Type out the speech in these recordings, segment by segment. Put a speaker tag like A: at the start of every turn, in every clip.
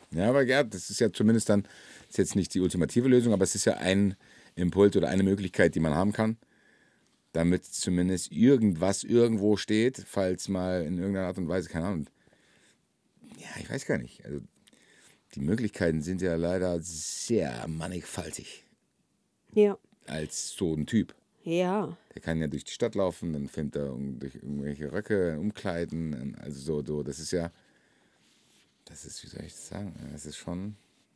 A: Ja, aber ja, das ist ja zumindest dann, ist jetzt nicht die ultimative Lösung, aber es ist ja ein Impuls oder eine Möglichkeit, die man haben kann, damit zumindest irgendwas irgendwo steht, falls mal in irgendeiner Art und Weise, keine Ahnung. Ja, ich weiß gar nicht. Also die Möglichkeiten sind ja leider sehr mannigfaltig
B: Ja.
A: als so ein Typ.
B: Ja.
A: Der kann ja durch die Stadt laufen, dann filmt er durch irgendwelche Röcke, Umkleiden, also so, das ist ja, das ist, wie soll ich das sagen, ja, das ist schon,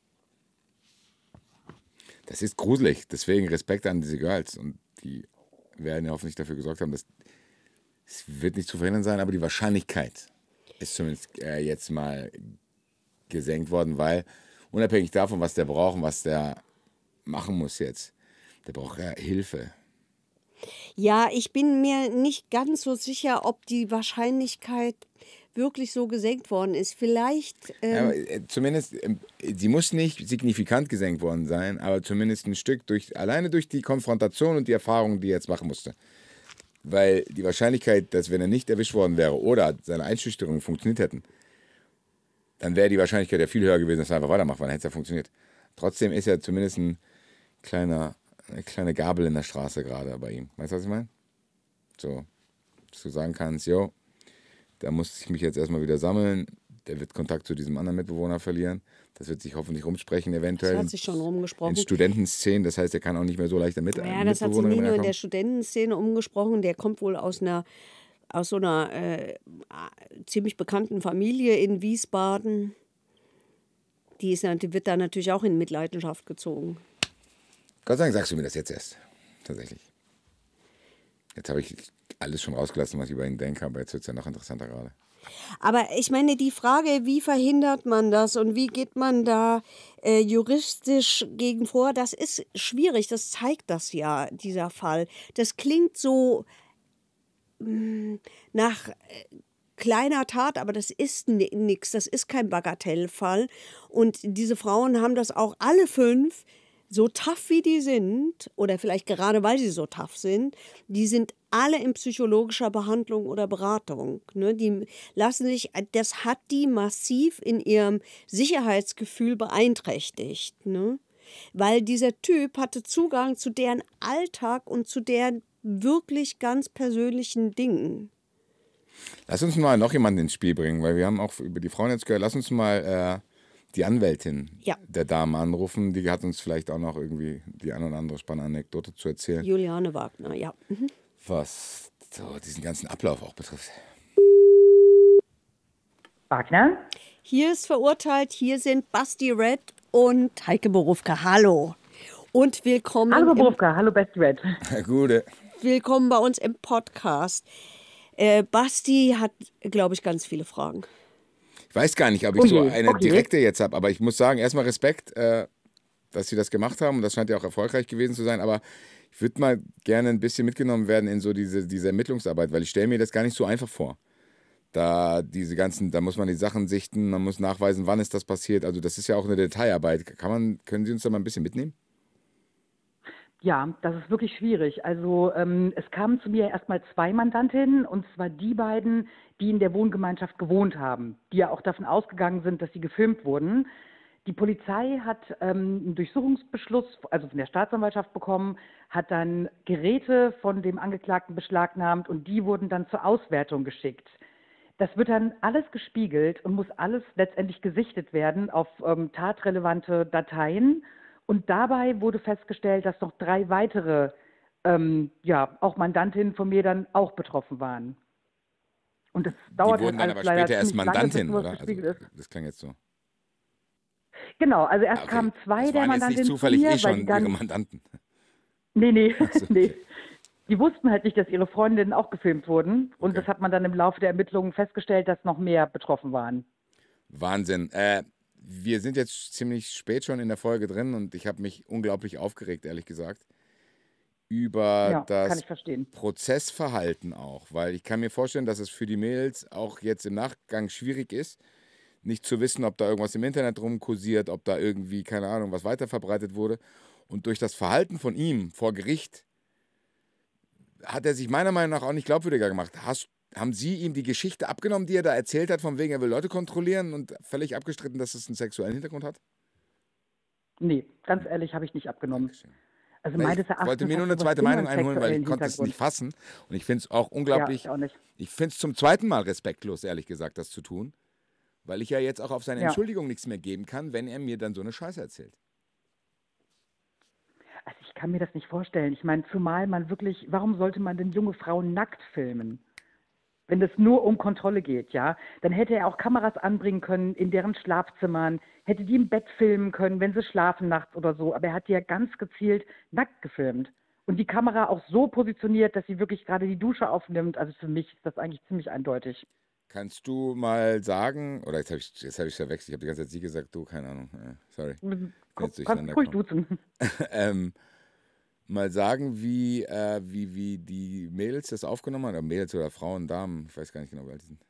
A: das ist gruselig, deswegen Respekt an diese Girls und die werden ja hoffentlich dafür gesorgt haben, dass, es wird nicht zu verhindern sein, aber die Wahrscheinlichkeit ist zumindest jetzt mal gesenkt worden, weil unabhängig davon, was der braucht und was der machen muss jetzt, der braucht ja Hilfe.
B: Ja, ich bin mir nicht ganz so sicher, ob die Wahrscheinlichkeit wirklich so gesenkt worden ist. Vielleicht,
A: Ja, aber, zumindest, sie muss nicht signifikant gesenkt worden sein, aber zumindest ein Stück alleine durch die Konfrontation und die Erfahrung, die er jetzt machen musste. Weil die Wahrscheinlichkeit, dass wenn er nicht erwischt worden wäre oder seine Einschüchterungen funktioniert hätten, dann wäre die Wahrscheinlichkeit ja viel höher gewesen, dass er einfach weitermacht, weil dann hätte es ja funktioniert. Trotzdem ist er zumindest eine kleine Gabel in der Straße gerade bei ihm. Weißt du, was ich meine? So, dass du sagen kannst, jo, da muss ich mich jetzt erstmal wieder sammeln. Der wird Kontakt zu diesem anderen Mitbewohner verlieren. Das wird sich hoffentlich rumsprechen, eventuell.
B: das hat sich schon rumgesprochen.
A: In Studentenszenen, das heißt, er kann auch nicht mehr so leicht damit.
B: Ja, das hat sich nicht nur in der Studentenszene umgesprochen. Der kommt wohl aus so einer ziemlich bekannten Familie in Wiesbaden. Die wird da natürlich auch in Mitleidenschaft gezogen.
A: Gott sei Dank sagst du mir das jetzt erst. Tatsächlich. Jetzt habe ich alles schon rausgelassen, was ich über ihn denke, aber jetzt wird es ja noch interessanter gerade.
B: Aber ich meine, die Frage, wie verhindert man das und wie geht man da juristisch gegen vor, das ist schwierig. Das zeigt das ja, dieser Fall. Das klingt so nach kleiner Tat, aber das ist nichts. Das ist kein Bagatellfall. Und diese Frauen haben das auch alle 5, so tough wie die sind, oder vielleicht gerade weil sie so tough sind, die sind alle in psychologischer Behandlung oder Beratung. Ne? Die lassen sich, das hat die massiv in ihrem Sicherheitsgefühl beeinträchtigt. Ne? Weil dieser Typ hatte Zugang zu deren Alltag und zu deren wirklich ganz persönlichen Dingen.
A: Lass uns mal noch jemanden ins Spiel bringen, weil wir haben auch über die Frauen jetzt gehört. Lass uns mal die Anwältin der Dame anrufen. Die hat uns vielleicht auch noch irgendwie die eine oder andere spannende Anekdote zu erzählen.
B: Juliane Wagner, ja. Mhm.
A: Was so diesen ganzen Ablauf auch betrifft.
C: Wagner?
B: Hier ist verurteilt, hier sind Basti Red und Heike Borufka. Hallo. Und willkommen.
C: Hallo Borufka, hallo Basti Red.
A: Gute.
B: Willkommen bei uns im Podcast. Basti hat, glaube ich, ganz viele Fragen.
A: Ich weiß gar nicht, ob ich so eine direkte jetzt habe, aber ich muss sagen, erstmal Respekt, dass Sie das gemacht haben und das scheint ja auch erfolgreich gewesen zu sein, aber ich würde mal gerne ein bisschen mitgenommen werden in so diese Ermittlungsarbeit, weil ich stelle mir das gar nicht so einfach vor. Da muss man die Sachen sichten, man muss nachweisen, wann ist das passiert, also das ist ja auch eine Detailarbeit. Können Sie uns da mal ein bisschen mitnehmen?
C: Ja, das ist wirklich schwierig. Also es kamen zu mir erstmal 2 Mandantinnen, und zwar die beiden, die in der Wohngemeinschaft gewohnt haben, die ja auch davon ausgegangen sind, dass sie gefilmt wurden. Die Polizei hat einen Durchsuchungsbeschluss, also von der Staatsanwaltschaft bekommen, hat dann Geräte von dem Angeklagten beschlagnahmt und die wurden dann zur Auswertung geschickt. Das wird dann alles gespiegelt und muss alles letztendlich gesichtet werden auf tatrelevante Dateien. Und dabei wurde festgestellt, dass noch 3 weitere, auch Mandantinnen von mir dann auch betroffen waren. Und das dauert
A: Die wurden dann aber später erst Mandantin, oder? Also, das klang jetzt so.
C: Genau, also erst kamen 2 der Mandantinnen
A: zu mir,
C: weil
A: schon
C: die dann...
A: ihre Mandanten.
C: Nee,
A: so, okay.
C: nee. Die wussten halt nicht, dass ihre Freundinnen auch gefilmt wurden. Und das hat man dann im Laufe der Ermittlungen festgestellt, dass noch mehr betroffen waren.
A: Wahnsinn. Wir sind jetzt ziemlich spät schon in der Folge drin und ich habe mich unglaublich aufgeregt, ehrlich gesagt, über das Prozessverhalten auch. Weil ich kann mir vorstellen, dass es für die Mädels auch jetzt im Nachgang schwierig ist, nicht zu wissen, ob da irgendwas im Internet rumkursiert, ob da irgendwie, keine Ahnung, was weiterverbreitet wurde. Und durch das Verhalten von ihm vor Gericht hat er sich meiner Meinung nach auch nicht glaubwürdiger gemacht. haben Sie ihm die Geschichte abgenommen, die er da erzählt hat, von wegen er will Leute kontrollieren und völlig abgestritten, dass es einen sexuellen Hintergrund hat?
C: Nee, ganz ehrlich, habe ich nicht abgenommen.
A: Dankeschön.
C: Also
A: Weil
C: meines
A: ich
C: Erachtens
A: wollte mir nur
C: hat
A: eine
C: sowas
A: zweite
C: immer
A: Meinung
C: einen
A: einholen, weil ich
C: sexuellen
A: konnte es nicht
C: Hintergrund.
A: fassen. Und ich finde es auch
C: Ja,
A: unglaublich,
C: ich auch nicht.
A: ich finde es zum zweiten Mal respektlos, ehrlich gesagt, das zu tun. Weil ich ja jetzt auch auf seine
C: Ja.
A: Entschuldigung nichts mehr geben kann, wenn er mir dann so eine Scheiße erzählt.
C: Also ich kann mir das nicht vorstellen. Ich meine, zumal man wirklich, warum sollte man denn junge Frauen nackt filmen? Wenn es nur um Kontrolle geht, ja, dann hätte er auch Kameras anbringen können in deren Schlafzimmern, hätte die im Bett filmen können, wenn sie schlafen nachts oder so. Aber er hat die ja ganz gezielt nackt gefilmt. Und die Kamera auch so positioniert, dass sie wirklich gerade die Dusche aufnimmt. Also für mich ist das eigentlich ziemlich eindeutig.
A: Kannst du mal sagen, oder jetzt hab ich verwechselt, ich habe die ganze Zeit sie gesagt, du, keine Ahnung, sorry. Bin jetzt
C: Kannst
A: durcheinander
C: ruhig
A: gekommen.
C: duzen.
A: Mal sagen, wie die Mädels das aufgenommen haben, oder Mädels oder Frauen, Damen, ich weiß gar nicht genau, wie alt die sind.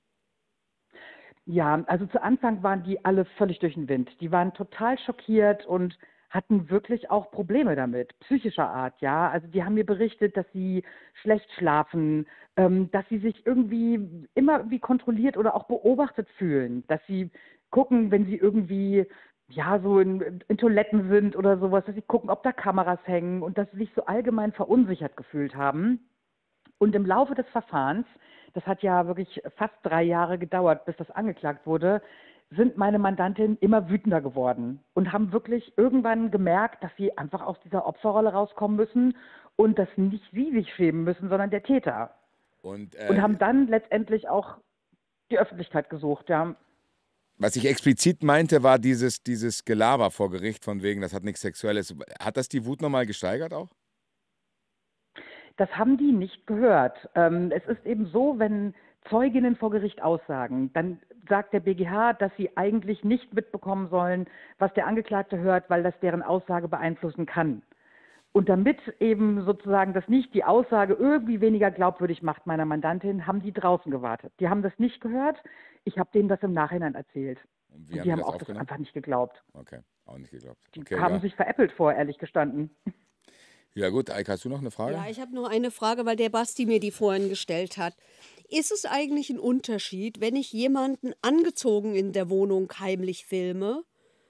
C: Ja, also zu Anfang waren die alle völlig durch den Wind. Die waren total schockiert und hatten wirklich auch Probleme damit, psychischer Art, ja. Also die haben mir berichtet, dass sie schlecht schlafen, dass sie sich irgendwie immer irgendwie kontrolliert oder auch beobachtet fühlen, dass sie gucken, wenn sie irgendwie ja so in Toiletten sind oder sowas, dass sie gucken, ob da Kameras hängen und dass sie sich so allgemein verunsichert gefühlt haben. Und im Laufe des Verfahrens, das hat ja wirklich fast 3 Jahre gedauert, bis das angeklagt wurde, sind meine Mandantinnen immer wütender geworden und haben wirklich irgendwann gemerkt, dass sie einfach aus dieser Opferrolle rauskommen müssen und dass nicht sie sich schämen müssen, sondern der Täter.
A: Und
C: Und haben dann letztendlich auch die Öffentlichkeit gesucht, ja.
A: was ich explizit meinte, war dieses Gelaber vor Gericht von wegen, das hat nichts Sexuelles. Hat das die Wut nochmal gesteigert auch?
C: Das haben die nicht gehört. Es ist eben so, wenn Zeuginnen vor Gericht aussagen, dann sagt der BGH, dass sie eigentlich nicht mitbekommen sollen, was der Angeklagte hört, weil das deren Aussage beeinflussen kann. Und damit eben sozusagen das nicht die Aussage irgendwie weniger glaubwürdig macht meiner Mandantin, haben die draußen gewartet. Die haben das nicht gehört. Ich habe denen das im Nachhinein erzählt.
A: Und wie
C: Und
A: haben
C: die
A: die
C: haben
A: das
C: auch das
A: aufgenommen?
C: einfach nicht geglaubt.
A: Okay, auch nicht geglaubt.
C: Die
A: Okay,
C: haben
A: ja.
C: sich veräppelt vor, ehrlich gestanden.
A: Ja gut, Eike, hast du noch eine Frage?
B: Ja, ich habe nur eine Frage, weil der Basti mir die vorhin gestellt hat. Ist es eigentlich ein Unterschied, wenn ich jemanden angezogen in der Wohnung heimlich filme?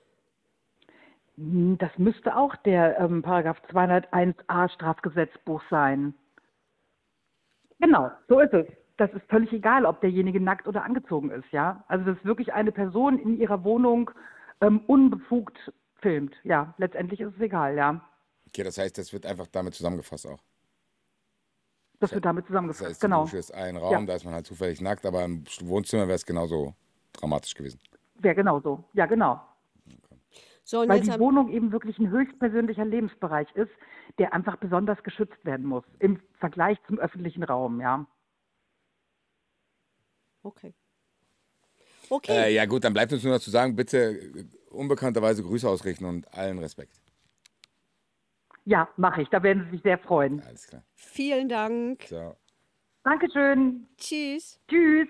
C: Das müsste auch der Paragraph 201a Strafgesetzbuch sein. Genau, so ist es. Das ist völlig egal, ob derjenige nackt oder angezogen ist, ja. Also das ist wirklich eine Person in ihrer Wohnung unbefugt filmt. Ja, letztendlich ist es egal, ja.
A: Okay, das heißt, das wird einfach damit zusammengefasst auch.
C: Das wird damit
A: Das
C: zusammengefasst,
A: heißt, die
C: genau.
A: Dusche ist ein Raum,
C: Ja.
A: da ist man halt zufällig nackt, aber im Wohnzimmer wäre es genauso dramatisch gewesen.
C: Wäre genauso, ja genau.
B: So, und
C: Weil
B: jetzt
C: die Wohnung eben wirklich ein höchstpersönlicher Lebensbereich ist, der einfach besonders geschützt werden muss im Vergleich zum öffentlichen Raum, ja.
B: Okay. Okay.
A: Ja gut, dann bleibt uns nur noch zu sagen, bitte unbekannterweise Grüße ausrichten und allen Respekt.
C: Ja, mache ich. Da werden Sie sich sehr freuen.
A: Alles klar.
B: Vielen Dank.
A: Ciao.
C: Dankeschön.
B: Tschüss.
C: Tschüss.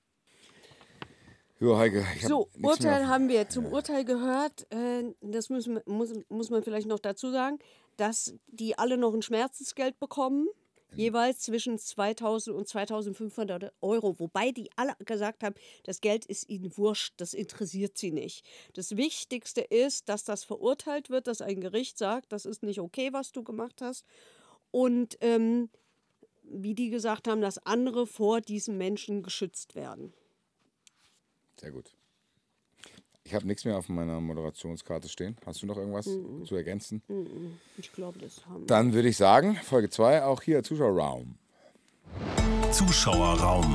A: Jo, Heike, ich hab
B: So,
A: nichts mehr
B: Urteil
A: auf-
B: haben wir zum Urteil gehört. Das muss man vielleicht noch dazu sagen, dass die alle noch ein Schmerzensgeld bekommen, jeweils zwischen 2.000 und 2.500 Euro. Wobei die alle gesagt haben, das Geld ist ihnen wurscht, das interessiert sie nicht. Das Wichtigste ist, dass das verurteilt wird, dass ein Gericht sagt, das ist nicht okay, was du gemacht hast. Und wie die gesagt haben, dass andere vor diesen Menschen geschützt werden.
A: Sehr gut. Ich habe nichts mehr auf meiner Moderationskarte stehen. Hast du noch irgendwas zu ergänzen?
B: Ich glaube, das haben wir.
A: Dann würde ich sagen, Folge 2, auch hier Zuschauerraum.
D: Zuschauerraum.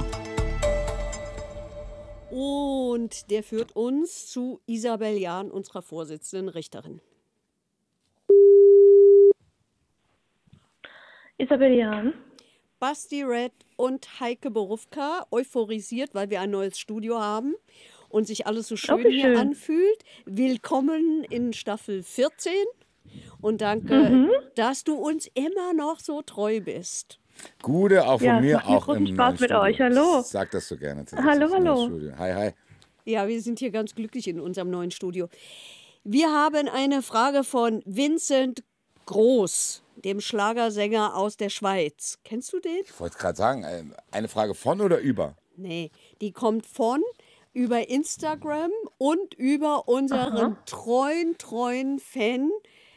B: Und der führt uns zu Isabel Jahn, unserer Vorsitzenden Richterin.
E: Isabel Jahn.
B: Basti Red und Heike Borufka, euphorisiert, weil wir ein neues Studio haben und sich alles so schön
E: wie
B: hier
E: schön.
B: anfühlt. Willkommen in Staffel 14 und danke, dass du uns immer noch so treu bist.
A: Gute, auch von
E: Ja, es
A: mir,
E: macht mir
A: auch
E: großen
A: im
E: Spaß
A: neuen
E: mit
A: Studio.
E: euch. Hallo.
A: Sag das so gerne.
E: Hallo,
A: Das ist ein neues
E: hallo.
A: Studio. Hi, hi.
B: Ja, wir sind hier ganz glücklich in unserem neuen Studio. Wir haben eine Frage von Vincent Groß. dem Schlagersänger aus der Schweiz. Kennst du den?
A: Ich wollte gerade sagen, eine Frage von oder über?
B: Nee, die kommt über Instagram und über unseren treuen Fan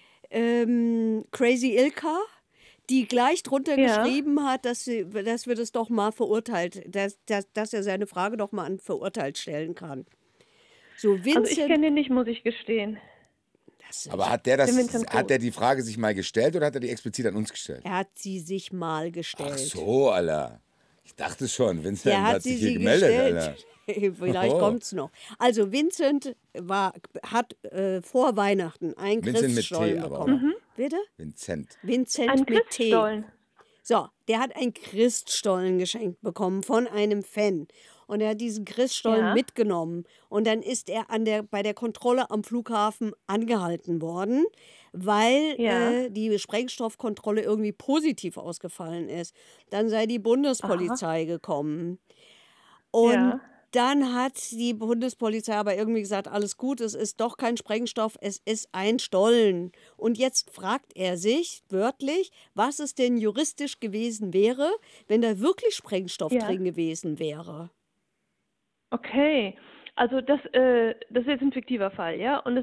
B: Crazy Ilka, die gleich drunter geschrieben hat, dass wir das doch mal verurteilt, dass er seine Frage doch mal an verurteilt stellen kann. So,
D: Also ich
B: Vincent,
D: kenne ihn nicht, muss ich gestehen.
A: Aber hat der die Frage sich mal gestellt oder hat er die explizit an uns gestellt?
B: er hat sie sich mal gestellt.
A: Ach so, Alter. Ich dachte schon, Vincent
B: Der
A: hat
B: hat
A: sich
B: sie
A: hier gemeldet,
B: gestellt.
A: Alter.
B: Vielleicht
A: Oh.
B: kommt's noch. Also Vincent hat vor Weihnachten einen
A: Vincent mit T,
B: Christstollen
A: aber,
B: bekommen. Bitte?
A: Vincent.
B: Vincent
D: Ein
B: mit T.
D: Christstollen.
B: So, der hat einen Christstollen geschenkt bekommen von einem Fan. Und er hat diesen Christstollen
D: Ja.
B: mitgenommen. Und dann ist er bei der Kontrolle am Flughafen angehalten worden, weil
D: Ja.
B: die Sprengstoffkontrolle irgendwie positiv ausgefallen ist. Dann sei die Bundespolizei gekommen. Und
D: Ja.
B: dann hat die Bundespolizei aber irgendwie gesagt, alles gut, es ist doch kein Sprengstoff, es ist ein Stollen. Und jetzt fragt er sich wörtlich, was es denn juristisch gewesen wäre, wenn da wirklich Sprengstoff
D: Ja.
B: drin gewesen wäre.
D: Okay. Also das ist jetzt ein fiktiver Fall, ja? Und es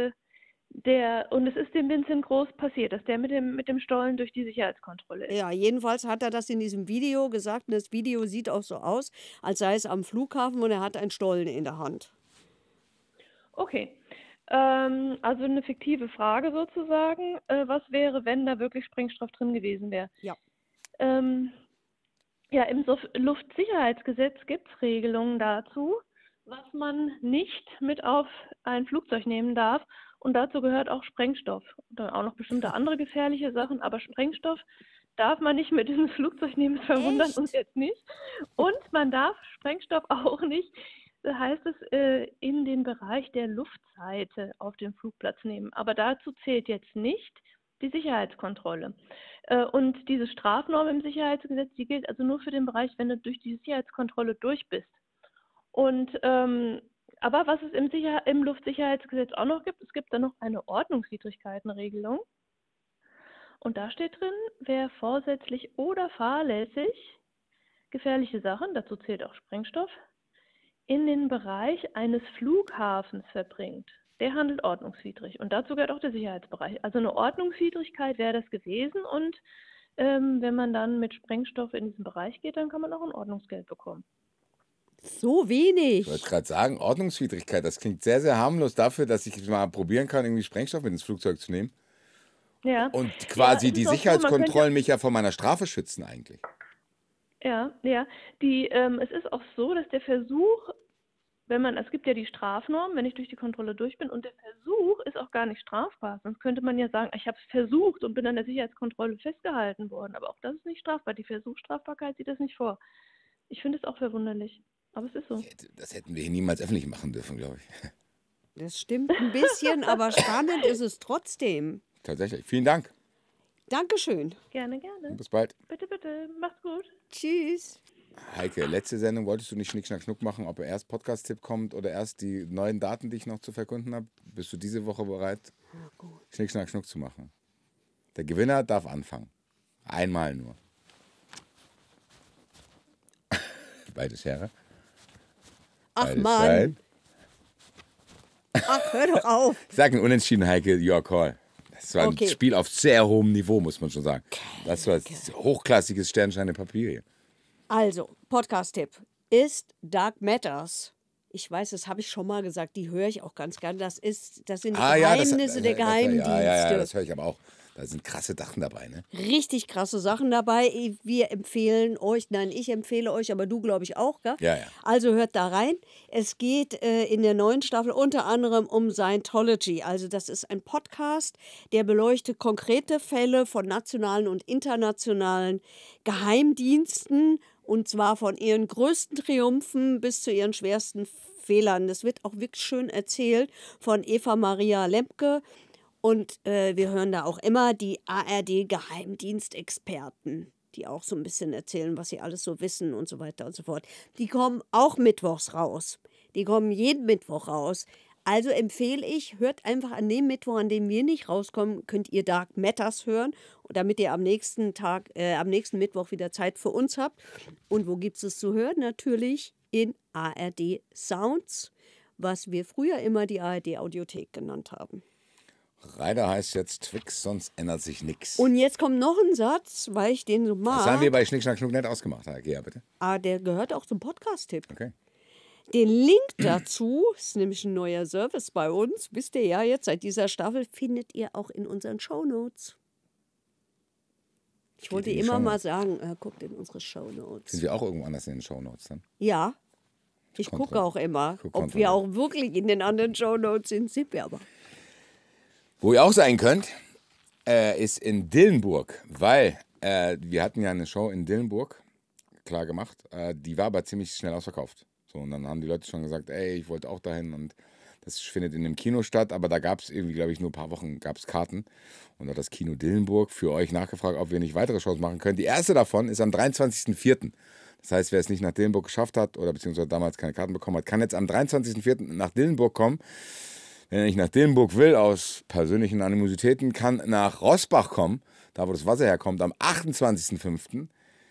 D: ist dem Vincent Groß passiert, dass der mit dem Stollen durch die Sicherheitskontrolle ist.
B: Ja, jedenfalls hat er das in diesem Video gesagt und das Video sieht auch so aus, als sei es am Flughafen und er hat einen Stollen in der Hand.
D: Okay. Also eine fiktive Frage sozusagen. Was wäre, wenn da wirklich Sprengstoff drin gewesen wäre?
B: Ja.
D: Ja, im Luftsicherheitsgesetz gibt es Regelungen dazu, was man nicht mit auf ein Flugzeug nehmen darf. Und dazu gehört auch Sprengstoff. Oder auch noch bestimmte andere gefährliche Sachen. Aber Sprengstoff darf man nicht mit ins Flugzeug nehmen. Das verwundert uns jetzt nicht. Und man darf Sprengstoff auch nicht, da heißt es, in den Bereich der Luftseite auf dem Flugplatz nehmen. Aber dazu zählt jetzt nicht die Sicherheitskontrolle. Und diese Strafnorm im Sicherheitsgesetz, die gilt also nur für den Bereich, wenn du durch die Sicherheitskontrolle durch bist. Und aber was es im Luftsicherheitsgesetz auch noch gibt, es gibt da noch eine Ordnungswidrigkeitenregelung. Und da steht drin, wer vorsätzlich oder fahrlässig gefährliche Sachen, dazu zählt auch Sprengstoff, in den Bereich eines Flughafens verbringt, der handelt ordnungswidrig. Und dazu gehört auch der Sicherheitsbereich. Also eine Ordnungswidrigkeit wäre das gewesen. Und wenn man dann mit Sprengstoff in diesen Bereich geht, dann kann man auch ein Ordnungsgeld bekommen.
B: So wenig.
A: Ich wollte gerade sagen, Ordnungswidrigkeit, das klingt sehr, sehr harmlos dafür, dass ich mal probieren kann, irgendwie Sprengstoff mit ins Flugzeug zu nehmen.
D: Ja.
A: Und quasi
D: Ja, es
A: die
D: ist auch so,
A: Sicherheitskontrollen mich ja vor meiner Strafe schützen eigentlich.
D: Ja. Es ist auch so, dass der Versuch, es gibt ja die Strafnorm, wenn ich durch die Kontrolle durch bin, und der Versuch ist auch gar nicht strafbar. Sonst könnte man ja sagen, ich habe es versucht und bin an der Sicherheitskontrolle festgehalten worden. Aber auch das ist nicht strafbar. Die Versuchsstrafbarkeit sieht das nicht vor. Ich finde es auch verwunderlich. Aber es ist so.
A: Das hätten wir hier niemals öffentlich machen dürfen, glaube ich.
B: Das stimmt ein bisschen, aber spannend ist es trotzdem.
A: Tatsächlich. Vielen Dank.
B: Dankeschön.
D: Gerne, gerne.
A: Bis bald.
D: Bitte, bitte. Macht's gut.
B: Tschüss.
A: Heike, letzte Sendung wolltest du nicht Schnick, Schnack, Schnuck machen, ob erst Podcast-Tipp kommt oder erst die neuen Daten, die ich noch zu verkünden habe. Bist du diese Woche bereit, Schnick, Schnack, Schnuck zu machen? Der Gewinner darf anfangen. Einmal nur. Beide Schere.
B: Ach
A: Beides
B: Mann.
A: Stein.
B: Ach, hör doch auf.
A: Ich sage ein Unentschieden, Heike, your call. Das war
B: Okay.
A: ein Spiel auf sehr hohem Niveau, muss man schon sagen. Das war hochklassiges Sternschein im Papier hier.
B: Also, Podcast-Tipp ist Dark Matters. Ich weiß, das habe ich schon mal gesagt, die höre ich auch ganz gern. Das sind die Geheimnisse der Geheimdienste.
A: Ja, das höre ich aber auch. Da sind krasse Sachen dabei, ne?
B: Richtig krasse Sachen dabei. Ich empfehle euch, aber du glaube ich auch, gell?
A: Ja, ja.
B: Also hört da rein. Es geht in der neuen Staffel unter anderem um Scientology. Also das ist ein Podcast, der beleuchtet konkrete Fälle von nationalen und internationalen Geheimdiensten und zwar von ihren größten Triumphen bis zu ihren schwersten Fehlern. Das wird auch wirklich schön erzählt von Eva Maria Lemke. Und wir hören da auch immer die ARD-Geheimdienstexperten, die auch so ein bisschen erzählen, was sie alles so wissen und so weiter und so fort. Die kommen auch mittwochs raus. Die kommen jeden Mittwoch raus. Also empfehle ich, hört einfach an dem Mittwoch, an dem wir nicht rauskommen, könnt ihr Dark Matters hören, damit ihr am nächsten Mittwoch wieder Zeit für uns habt. Und wo gibt es zu hören? Natürlich in ARD Sounds, was wir früher immer die ARD Audiothek genannt haben.
A: Reiter heißt jetzt Twix, sonst ändert sich nichts.
B: Und jetzt kommt noch ein Satz, weil ich den so mag.
A: Das haben wir bei Schnick, Schnack, Schnuck nicht ausgemacht. Geh bitte.
B: Der gehört auch zum Podcast-Tipp.
A: Okay.
B: Den Link dazu, ist nämlich ein neuer Service bei uns, wisst ihr ja jetzt, seit dieser Staffel, findet ihr auch in unseren Shownotes. Ich wollte immer mal sagen, guckt in unsere Shownotes.
A: Sind wir auch irgendwo anders in den Shownotes dann?
B: Ja, ich gucke auch immer. Ob wir auch wirklich in den anderen Shownotes sind wir aber.
A: Wo ihr auch sein könnt, ist in Dillenburg, weil wir hatten ja eine Show in Dillenburg, klar gemacht, die war aber ziemlich schnell ausverkauft. So, und dann haben die Leute schon gesagt, ey, ich wollte auch dahin und das findet in einem Kino statt, aber da gab es irgendwie, glaube ich, nur ein paar Wochen gab es Karten und da hat das Kino Dillenburg für euch nachgefragt, ob wir nicht weitere Shows machen können. Die erste davon ist am 23.04. Das heißt, wer es nicht nach Dillenburg geschafft hat oder beziehungsweise damals keine Karten bekommen hat, kann jetzt am 23.04. nach Dillenburg kommen. Wenn er nicht nach Dillenburg will, aus persönlichen Animositäten, kann nach Rossbach kommen, da wo das Wasser herkommt, am 28.05.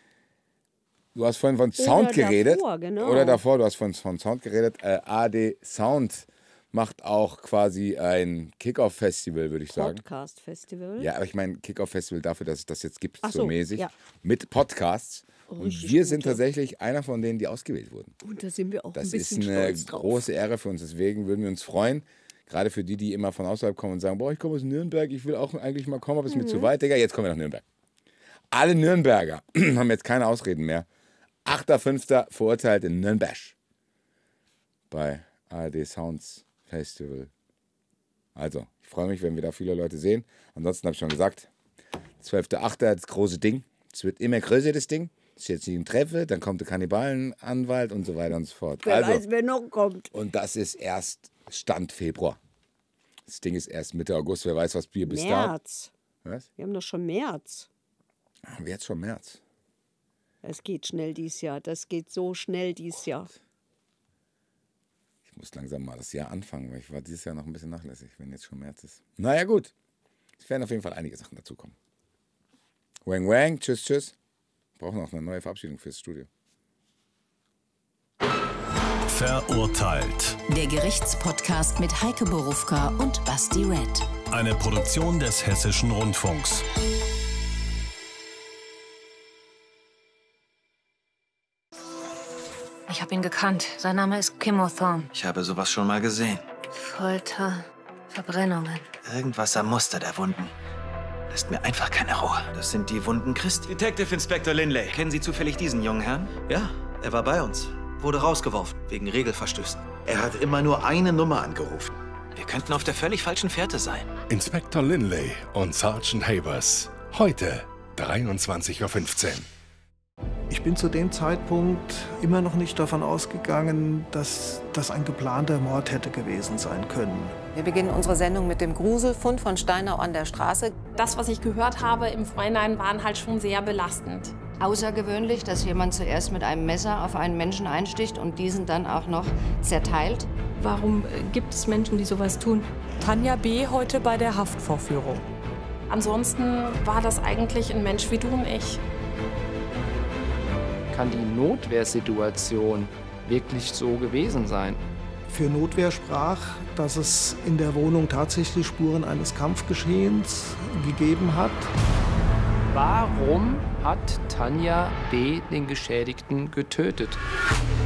A: Du hast vorhin von Sound geredet.
B: Davor, genau.
A: Oder davor, du hast von Sound geredet. AD Sound macht auch quasi ein Kick-Off-Festival, würde ich sagen.
B: Podcast-Festival.
A: Ja, aber ich meine Kick-Off-Festival dafür, dass es das jetzt gibt,
B: Ach
A: so mäßig.
B: Ja.
A: Mit Podcasts. Und
B: Richtig
A: wir sind
B: gute.
A: tatsächlich einer von denen, die ausgewählt wurden.
B: Und da sind wir auch
A: Das
B: ein bisschen
A: ist eine
B: stolz drauf.
A: große Ehre für uns. Deswegen würden wir uns freuen. Gerade für die immer von außerhalb kommen und sagen, boah, ich komme aus Nürnberg, ich will auch eigentlich mal kommen, aber es ist mir zu weit. Digga, jetzt kommen wir nach Nürnberg. Alle Nürnberger haben jetzt keine Ausreden mehr. 8.5. verurteilt in Nürnberg. Bei ARD Sounds Festival. Also, ich freue mich, wenn wir da viele Leute sehen. Ansonsten habe ich schon gesagt, 12.8. das große Ding. Es wird immer größer, das Ding. Das ist jetzt nicht ein Treffe, dann kommt der Kannibalenanwalt und so weiter und so fort.
B: Wer weiß, wer noch kommt.
A: Und das ist erst Stand Februar. Das Ding ist erst Mitte August. Wer weiß, was wir bis dahin.
B: März.
A: Was?
B: Wir haben doch schon März.
A: Haben wir jetzt schon März?
B: Es geht schnell dieses Jahr. Das geht so schnell dieses Jahr.
A: Ich muss langsam mal das Jahr anfangen, weil ich war dieses Jahr noch ein bisschen nachlässig, wenn jetzt schon März ist. Naja, gut. Es werden auf jeden Fall einige Sachen dazukommen. Wang Wang, tschüss, tschüss. Wir brauchen auch eine neue Verabschiedung fürs Studio.
E: Verurteilt.
F: Der Gerichtspodcast mit Heike Borufka und Basti Red.
E: Eine Produktion des Hessischen Rundfunks.
G: Ich habe ihn gekannt. Sein Name ist Kim Hawthorne.
H: Ich habe sowas schon mal gesehen.
G: Folter, Verbrennungen.
H: Irgendwas am Muster der Wunden. Lässt mir einfach keine Ruhe. Das sind die Wunden Christi. Detective Inspector Linley. Kennen Sie zufällig diesen jungen Herrn?
I: Ja, er war bei uns. Wurde rausgeworfen, wegen Regelverstößen. Er hat immer nur eine Nummer angerufen.
H: Wir könnten auf der völlig falschen Fährte sein.
E: Inspector Linley und Sergeant Havers. Heute 23.15 Uhr.
J: Ich bin zu dem Zeitpunkt immer noch nicht davon ausgegangen, dass das ein geplanter Mord hätte gewesen sein können.
K: Wir beginnen unsere Sendung mit dem Gruselfund von Steinau an der Straße.
L: Das, was ich gehört habe im Vorhinein, waren halt schon sehr belastend.
M: Außergewöhnlich, dass jemand zuerst mit einem Messer auf einen Menschen einsticht und diesen dann auch noch zerteilt.
L: Warum gibt es Menschen, die sowas tun?
N: Tanja B. heute bei der Haftvorführung.
L: Ansonsten war das eigentlich ein Mensch wie du und ich.
O: Kann die Notwehrsituation wirklich so gewesen sein?
J: Für Notwehr sprach, dass es in der Wohnung tatsächlich Spuren eines Kampfgeschehens gegeben hat.
O: Warum hat Tanja B. den Geschädigten getötet?